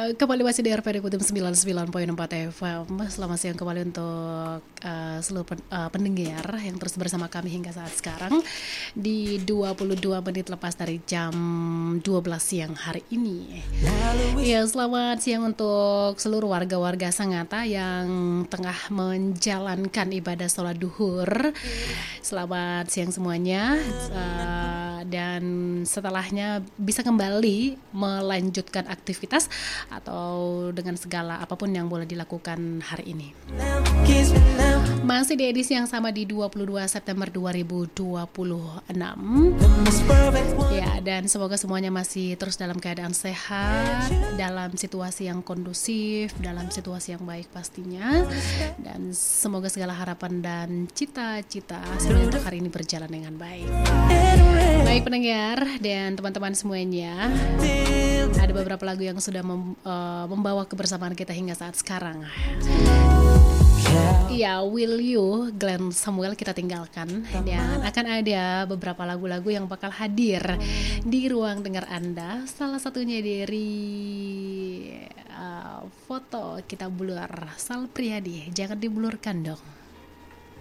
Kembali masih di RPD Kutum 99.4 FM. Selamat siang kembali untuk seluruh pendengar yang terus bersama kami hingga saat sekarang di 22 menit lepas dari jam 12 siang hari ini. Ya, selamat siang untuk seluruh warga-warga Sangatta yang tengah menjalankan ibadah sholat duhur. Selamat siang semuanya. Dan setelahnya bisa kembali melanjutkan aktivitas atau dengan segala apapun yang boleh dilakukan hari ini. Masih di edisi yang sama di 22 September 2026. Ya, dan semoga semuanya masih terus dalam keadaan sehat, dalam situasi yang kondusif, dalam situasi yang baik pastinya. Dan semoga segala harapan dan cita-cita semuanya untuk hari ini berjalan dengan baik. Baik pendengar dan teman-teman semuanya, ada beberapa lagu yang sudah membawa kebersamaan kita hingga saat sekarang. Ya, Will You, Glenn Samuel kita tinggalkan. Dan akan ada beberapa lagu-lagu yang bakal hadir di ruang dengar Anda. Salah satunya dari foto kita blur Sal Priadi. Jangan diblurkan dong.